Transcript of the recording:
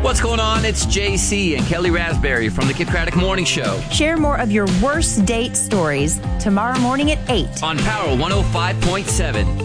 What's going on? It's JC and Kelly Raspberry from the Kid Craddock Morning Show. Share more of your worst date stories tomorrow morning at 8 on Power 105.7.